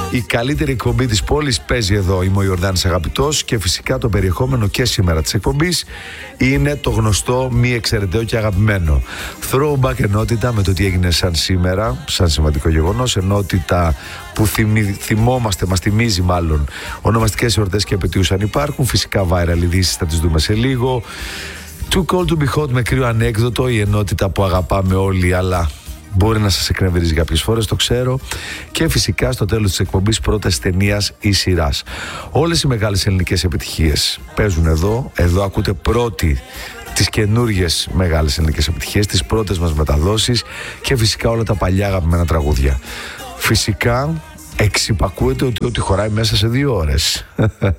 Η καλύτερη εκπομπή της πόλης παίζει εδώ. Είμαι ο Ιορδάνης Αγαπητός και φυσικά το περιεχόμενο και σήμερα της εκπομπής είναι το γνωστό, μη εξαιρεταίο και αγαπημένο. Throwback ενότητα με το τι έγινε σαν σήμερα, σαν σημαντικό γεγονός, ενότητα που θυμόμαστε, μας θυμίζει μάλλον ονομαστικές εορτές και επετείους αν υπάρχουν. Φυσικά viral ειδήσεις θα τις δούμε σε λίγο. Too cold to be hot με κρύο ανέκδοτο, η ενότητα που αγαπάμε όλοι αλλά μπορεί να σας εκνευρίζει κάποιες φορές, το ξέρω. Και φυσικά στο τέλος της εκπομπής πρόταση ταινίας ή σειράς. Όλες οι μεγάλες ελληνικές επιτυχίες παίζουν εδώ. Εδώ ακούτε πρώτοι τις καινούργιες μεγάλες ελληνικές επιτυχίες, τις πρώτες μας μεταδόσεις και φυσικά όλα τα παλιά αγαπημένα τραγούδια. Φυσικά εξυπακούεται ότι χωράει μέσα σε 2 ώρες.